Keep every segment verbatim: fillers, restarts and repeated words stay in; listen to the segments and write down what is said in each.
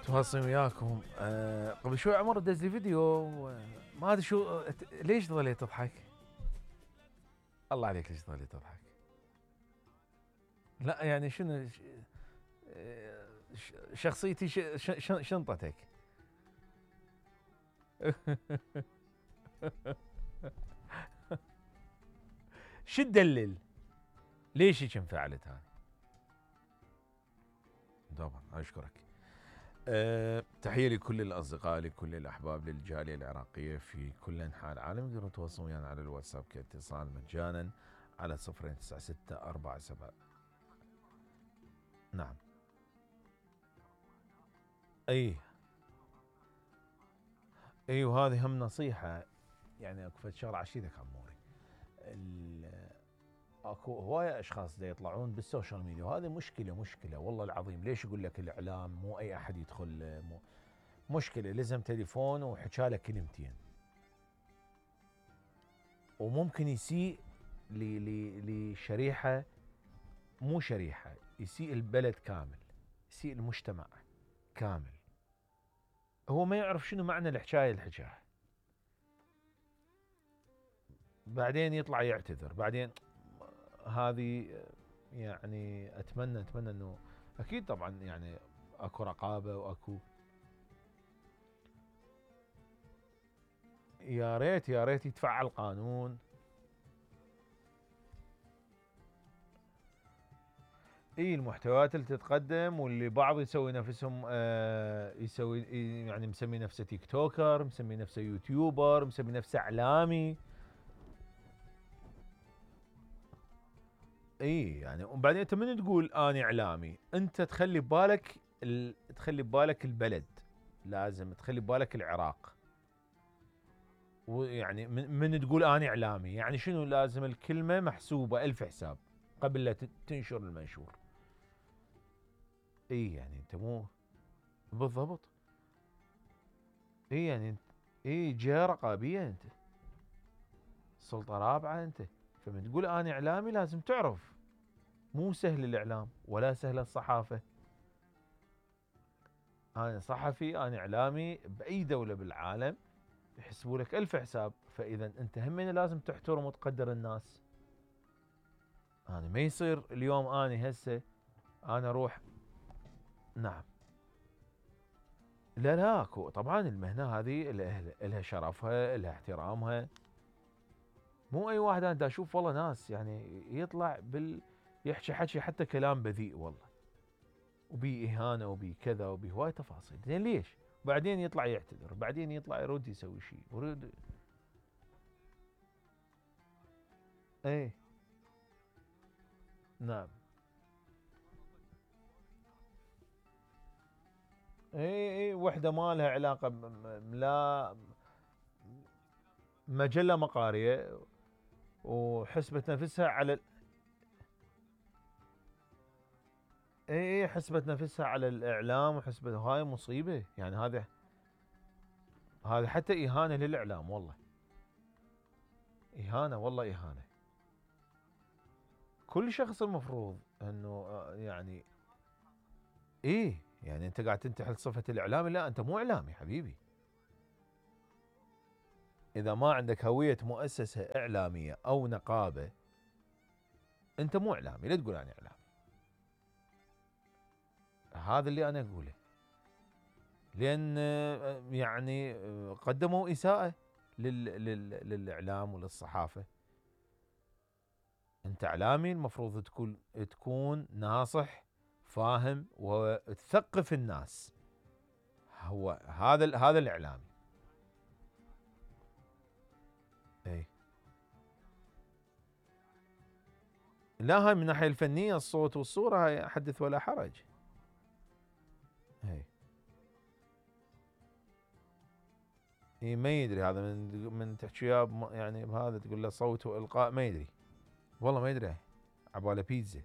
تواصل وياكم. آه قبل شوي عمر دز لي فيديو، آه، ما ادري شو، آه، ليش ظليت تضحك؟ الله عليك، ليش ظليت تضحك؟ لا يعني شنو ش- آه، ش- شخصيتي ش- ش- ش- شنطتك. شو تدلل؟ ليش هيك انفعلت هاي؟ طبعا اشكرك. أه تحية لكل الأصدقاء، لكل الأحباب، للجالية العراقية في كل أنحاء العالم. يقدرون يتواصلون ويانا على الواتساب كاتصال مجانا على صفرين تسعة ستة أربعة سبعة. نعم. أي أي، وهذه هم نصيحة. يعني اكو فد شغله عشيدك عموري. ال- اكو هوايه اشخاص دا يطلعون بالسوشيال ميديا، وهذه مشكله مشكله والله العظيم. ليش يقول لك الاعلام مو اي احد يدخل؟ مو مشكله، لازم تليفون وحكى له كلمتين، وممكن يسيء ل- ل- لشريحه، مو شريحه، يسيء البلد كامل، يسيء المجتمع كامل. هو ما يعرف شنو معنى الحكايه اللي حكاها، بعدين يطلع يعتذر بعدين. هذه يعني اتمنى اتمنى انه اكيد طبعا يعني اكو رقابه واكو. يا ريت يا ريت يتفعل قانون. اي المحتويات اللي تتقدم، واللي بعض يسوي نفسهم آه يسوي يعني مسمي نفسه تيك توكر، مسمي نفسه يوتيوبر، مسمي نفسه اعلامي. اي يعني وبعدين انت من تقول انا اعلامي؟ انت تخلي ببالك ال... تخلي ببالك البلد، لازم تخلي ببالك العراق. ويعني من, من تقول انا اعلامي يعني شنو؟ لازم الكلمه محسوبه الف حساب قبل لا تنشر المنشور. اي يعني انت مو بالضبط. اي يعني انت، اي جهه رقابيه انت، سلطه رابعه انت. فمن تقول انا اعلامي لازم تعرف مو سهل الاعلام ولا سهله الصحافه. انا صحفي، انا اعلامي باي دوله بالعالم يحسبوا لك الف حساب. فاذا انت همين لازم تحترم وتقدر الناس. انا ما يصير اليوم اني هسه انا اروح. نعم. لا لا اكو طبعا المهنه هذه لها لها شرفها، لها احترامها. مو اي واحد. انا دا اشوف والله ناس يعني يطلع بال يحكي حكي حتى كلام بذيء والله، وبي اهانه وبي كذا وبي هواي تفاصيل. زين ليش؟ بعدين يطلع يعتذر، بعدين يطلع يرد يسوي شيء ورد. ايه. نعم. اي اي، وحده ما لها علاقه ب- م- لا، مجله مقاريه، وحسبت نفسها على ال- اي اي، حسبت نفسها على الاعلام، وحسبت هاي مصيبه يعني. هذا هذا حتى اهانه للاعلام والله. اهانه والله اهانه. كل شخص المفروض انه آه، يعني ايه يعني انت قاعد تنتحل صفه الاعلامي؟ لا انت مو اعلامي حبيبي. اذا ما عندك هويه مؤسسه اعلاميه او نقابه انت مو اعلامي. لا تقول انا اعلامي. هذا اللي انا اقوله. لان آه، يعني آه، قدموا اساءه لل... لل... للاعلام وللصحافه. انت اعلامي المفروض تكون تكون ناصح، فاهم، وتثقف الناس. هو هذا ال- هذا الاعلامي. اي. لا هاي من الناحيه الفنيه، الصوت والصوره، هاي حدث ولا حرج. اي. اي ما يدري هذا من من تحكي وياه بم- يعني بهذا تقول له صوت والقاء ما يدري. والله ما يدري. عباله بيتزا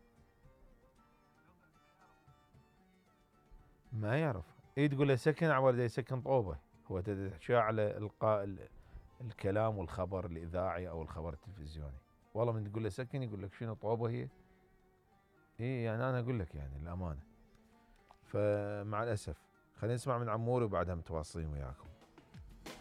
ما يعرف. اي تقول له سكن عباله يسكن طوبه. هو تحكي على القاء ال- الكلام والخبر الاذاعي او الخبر التلفزيوني. والله من تقول له سكن يقول لك شنو طوبه هي. اي يعني انا اقول لك يعني الامانه. فمع الاسف خلينا نسمع من عموري وبعدها متواصلين وياكم.